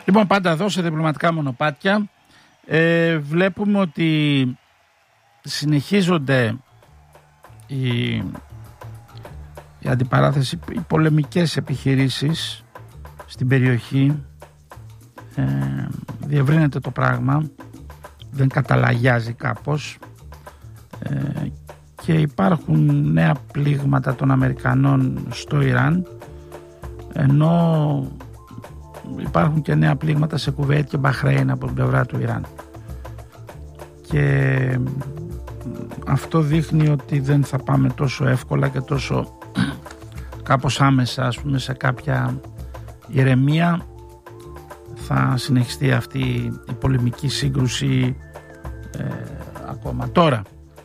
Λοιπόν, πάντα εδώ σε διπλωματικά μονοπάτια βλέπουμε ότι συνεχίζονται η αντιπαράθεση, οι πολεμικές επιχειρήσεις στην περιοχή. Διευρύνεται το πράγμα, δεν καταλαγιάζει κάπως, και υπάρχουν νέα πλήγματα των Αμερικανών στο Ιράν, ενώ υπάρχουν και νέα πλήγματα σε Κουβέιτ και Μπαχρέιν από την πλευρά του Ιράν. Και αυτό δείχνει ότι δεν θα πάμε τόσο εύκολα και τόσο κάπως άμεσα, ας πούμε, σε κάποια ηρεμία. Θα συνεχιστεί αυτή η πολεμική σύγκρουση ακόμα. Τώρα,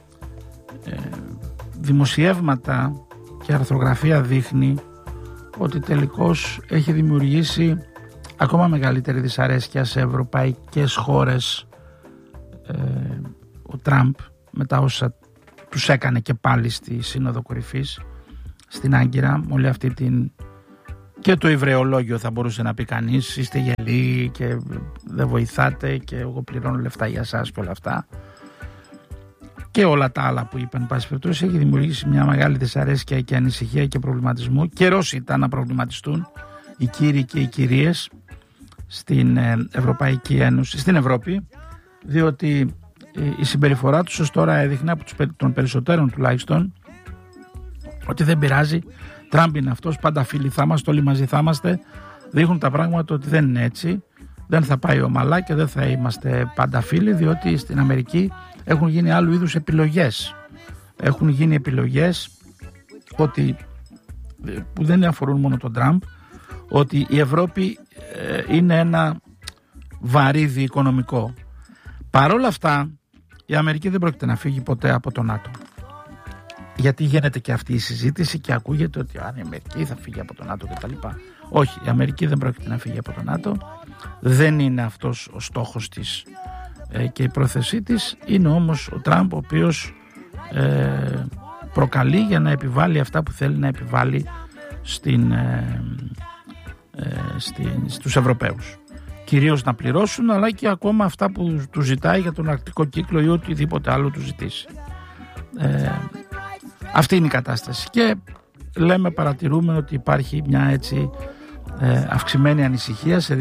δημοσιεύματα και αρθρογραφία δείχνει ότι τελικώς έχει δημιουργήσει ακόμα μεγαλύτερη δυσαρέσκεια σε ευρωπαϊκές χώρες ο Τραμπ, μετά όσα τους έκανε και πάλι στη Σύνοδο Κορυφής στην Άγκυρα, με όλη αυτή την, και το ηβραιολόγιο θα μπορούσε να πει κανείς, είστε γελοί και δεν βοηθάτε και εγώ πληρώνω λεφτά για εσάς και όλα αυτά, και όλα τα άλλα που είπαν, πάση περιπτώσει, έχει δημιουργήσει μια μεγάλη δυσαρέσκεια και ανησυχία και προβληματισμό. Καιρός ήταν να προβληματιστούν οι κύριοι και οι κυρίες στην Ευρωπαϊκή Ένωση, στην Ευρώπη, διότι η συμπεριφορά τους ως τώρα έδειχνε, από των περισσότερων τουλάχιστον, ότι δεν πειράζει, Τραμπ είναι αυτός, πάντα φίλοι θα είμαστε, όλοι μαζί θα είμαστε. Δείχνουν τα πράγματα ότι δεν είναι έτσι, δεν θα πάει ομαλά και δεν θα είμαστε πάντα φίλοι, διότι στην Αμερική έχουν γίνει άλλου είδους επιλογές. Έχουν γίνει επιλογές ότι, που δεν αφορούν μόνο τον Τραμπ, ότι η Ευρώπη είναι ένα βαρύδι οικονομικό. Παρόλα αυτά, η Αμερική δεν πρόκειται να φύγει ποτέ από το ΝΑΤΟ. Γιατί γίνεται και αυτή η συζήτηση και ακούγεται ότι αν η Αμερική θα φύγει από το ΝΑΤΟ κτλ. Όχι, η Αμερική δεν πρόκειται να φύγει από το ΝΑΤΟ. Δεν είναι αυτός ο στόχος της και η πρόθεσή της. Είναι όμως ο Τραμπ, ο οποίος προκαλεί για να επιβάλλει αυτά που θέλει να επιβάλλει στους Ευρωπαίους. Κυρίως να πληρώσουν, αλλά και ακόμα αυτά που του ζητάει για τον αρκτικό κύκλο ή οτιδήποτε άλλο του ζητήσει. Αυτή είναι η κατάσταση και παρατηρούμε ότι υπάρχει μια έτσι αυξημένη ανησυχία σε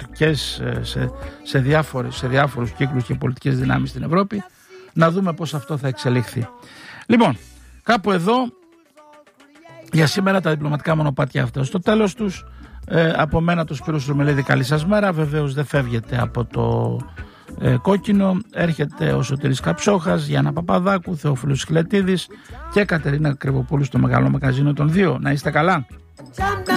διάφορους κύκλους και πολιτικές δυνάμεις στην Ευρώπη. Να δούμε πώς αυτό θα εξελιχθεί. Λοιπόν, κάπου εδώ για σήμερα τα διπλωματικά μονοπάτια αυτά στο τέλος τους. Από μένα το Σπύρος Ρωμελίδη, καλή σας μέρα. Βεβαίως δεν φεύγετε από το κόκκινο. Έρχεται ο Σωτήρης Καψόχας, Γιάννα Παπαδάκου, Θεόφιλος Χιλετίδης και Κατερίνα Κρυβοπούλου στο Μεγάλο Μαγαζίνο των 2. Να είστε καλά.